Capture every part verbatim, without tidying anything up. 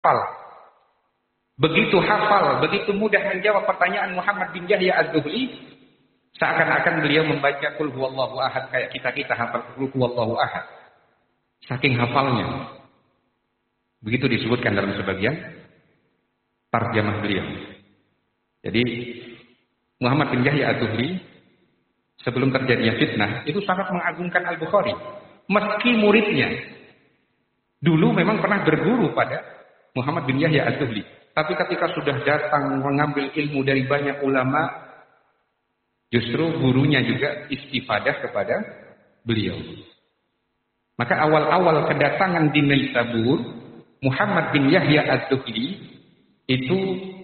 hafal. Begitu hafal, begitu mudah menjawab pertanyaan Muhammad bin Yahya Az-Zuhli, seakan-akan beliau membaca Qul huwallahu ahad kayak kita-kita hafal Qul huwallahu ahad. Saking hafalnya. Begitu disebutkan dalam sebagian tarjamah beliau. Jadi Muhammad bin Yahya Az-Zuhli sebelum terjadinya fitnah itu sangat mengagungkan Al-Bukhari. Meski muridnya dulu memang pernah berguru pada Muhammad bin Yahya Az-Zuhli. Tapi ketika sudah datang mengambil ilmu dari banyak ulama, justru gurunya juga istifadah kepada beliau. Maka awal-awal kedatangan di Naisabur, Muhammad bin Yahya Az-Zuhli itu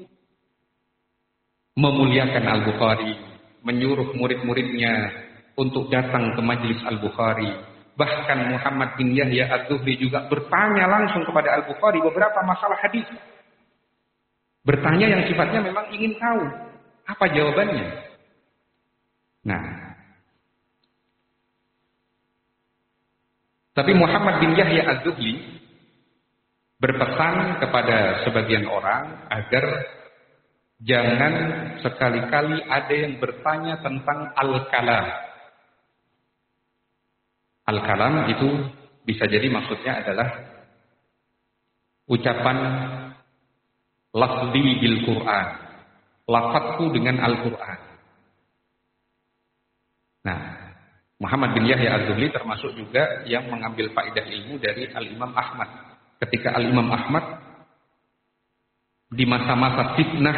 memuliakan Al-Bukhari, menyuruh murid-muridnya untuk datang ke majelis Al-Bukhari. Bahkan Muhammad bin Yahya Az-Zuhli juga bertanya langsung kepada Al-Bukhari beberapa masalah hadis. Bertanya yang sifatnya memang ingin tahu apa jawabannya. Nah, tapi Muhammad bin Yahya Az-Zuhli berpesan kepada sebagian orang agar jangan sekali-kali ada yang bertanya tentang al-kalam. Al-kalam itu bisa jadi maksudnya adalah ucapan lafzi bil Quran, lafadzku dengan Al-Quran. Nah, Muhammad bin Yahya Az-Zuhli termasuk juga yang mengambil faedah ilmu dari Al-Imam Ahmad. Ketika Al-Imam Ahmad di masa-masa fitnah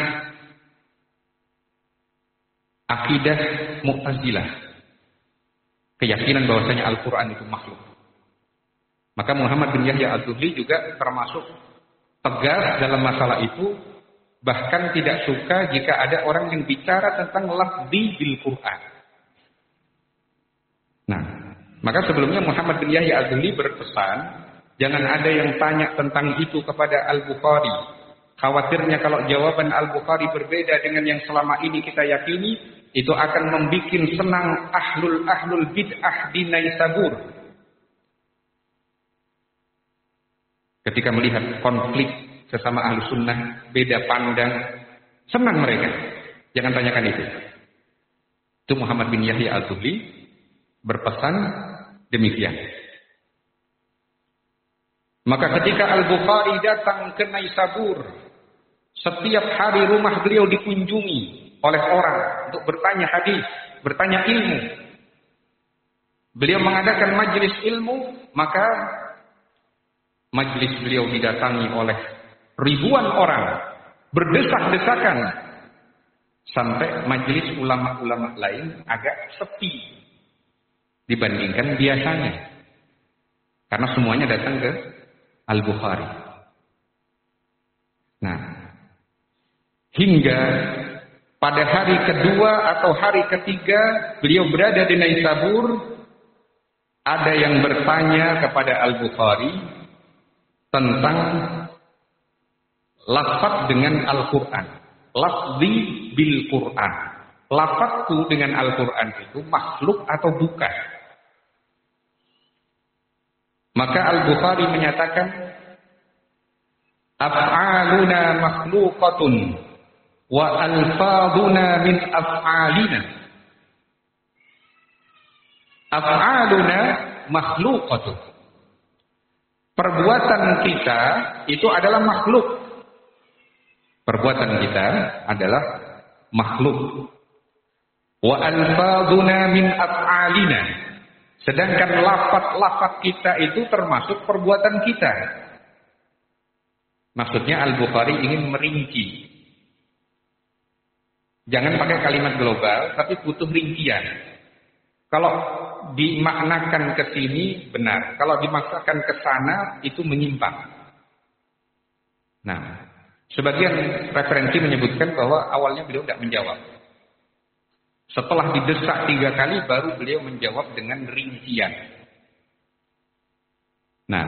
akidah Mu'tazilah, keyakinan bahwasanya Al-Quran itu makhluk. Maka Muhammad bin Yahya Az-Zuhli juga termasuk tegas dalam masalah itu, bahkan tidak suka jika ada orang yang bicara tentang lafzi bil Quran. Nah, maka sebelumnya Muhammad bin Yahya Az-Zuhli berpesan, jangan ada yang tanya tentang itu kepada Al-Bukhari. Khawatirnya kalau jawaban Al-Bukhari berbeda dengan yang selama ini kita yakini, itu akan membuat senang ahlul-ahlul bid'ah di Naisabur. Ketika melihat konflik sesama ahlu sunnah, beda pandang, senang mereka. Jangan tanyakan itu. Itu Muhammad bin Yahya Az-Zuhli berpesan demikian. Maka ketika Al-Bukhari datang ke Naisabur, setiap hari rumah beliau dikunjungi oleh orang untuk bertanya hadis, bertanya ilmu. Beliau mengadakan majelis ilmu, maka majelis beliau didatangi oleh ribuan orang, berdesak-desakan, sampai majelis ulama-ulama lain agak sepi dibandingkan biasanya, karena semuanya datang ke Al-Bukhari. Nah, hingga pada hari kedua atau hari ketiga beliau berada di Naisabur, ada yang bertanya kepada Al-Bukhari tentang lafaz dengan Al-Quran, lafzi bil Quran. Lafazku dengan Al-Quran itu makhluk atau bukan? Maka Al-Bukhari menyatakan, af'aluna makhluqatun wa alfaduna min af'alina. Af'aluna makhluqatun. Perbuatan kita itu adalah makhluk. Perbuatan kita adalah makhluk. Wa alfaduna min af'alina. Sedangkan lafaz-lafaz kita itu termasuk perbuatan kita. Maksudnya Al-Bukhari ingin merinci. Jangan pakai kalimat global, tapi butuh rincian. Kalau dimaknakan ke sini benar, kalau dimaknakan ke sana itu menyimpang. Nah, sebagian referensi menyebutkan bahwa awalnya beliau tidak menjawab. Setelah didesak tiga kali baru beliau menjawab dengan rincian. Nah,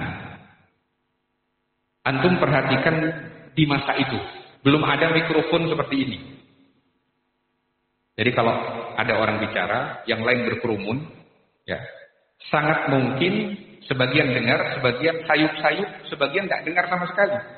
antum perhatikan di masa itu belum ada mikrofon seperti ini. Jadi kalau ada orang bicara, yang lain berkerumun, ya, sangat mungkin sebagian dengar, sebagian sayup-sayup, sebagian tidak dengar sama sekali.